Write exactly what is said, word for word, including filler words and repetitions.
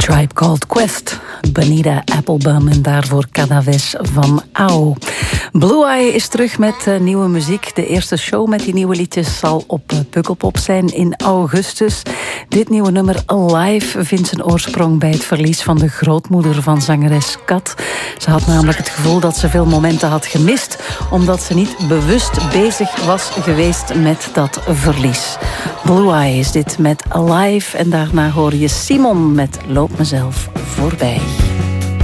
Tribe Called Quest, Bonita Applebum en daarvoor Cadaves van Au. Blue Eye is terug met uh, nieuwe muziek. De eerste show met die nieuwe liedjes zal op uh, Pukkelpop zijn in augustus. Dit nieuwe nummer Alive vindt zijn oorsprong bij het verlies van de grootmoeder van zangeres Kat. Ze had namelijk het gevoel dat ze veel momenten had gemist, omdat ze niet bewust bezig was geweest met dat verlies. Blue Eye is dit met Alive en daarna hoor je Simon met Loop mezelf voorbij.